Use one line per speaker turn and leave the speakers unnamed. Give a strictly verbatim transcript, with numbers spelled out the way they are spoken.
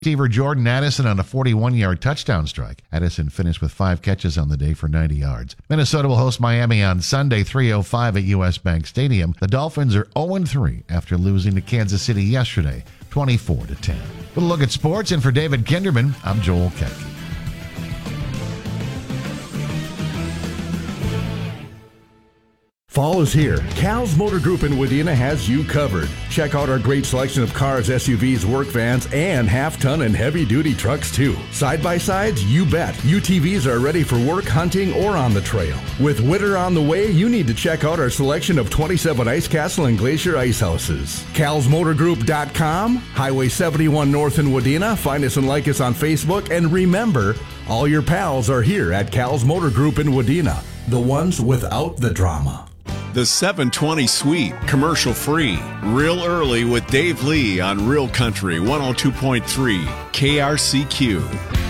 Receiver Jordan Addison on a forty-one-yard touchdown strike. Addison finished with five catches on the day for ninety yards. Minnesota will host Miami on Sunday, three oh five at U S. Bank Stadium. The Dolphins are oh and three after losing to Kansas City yesterday, twenty-four to ten. We'll look at sports, and for David Kinderman, I'm Joel Ketke.
Fall is here. Cal's Motor Group in Wadena has you covered. Check out our great selection of cars, S U Vs, work vans, and half-ton and heavy-duty trucks, too. Side-by-sides, you bet. U T Vs are ready for work, hunting, or on the trail. With winter on the way, you need to check out our selection of twenty-seven Ice Castle and Glacier Ice Houses. Cals Motor Group dot com, Highway seventy-one North in Wadena. Find us and like us on Facebook. And remember, all your pals are here at Cal's Motor Group in Wadena. The ones without the drama.
The seven twenty Suite, commercial free. Real early with Dave Lee on Real Country one oh two point three K R C Q.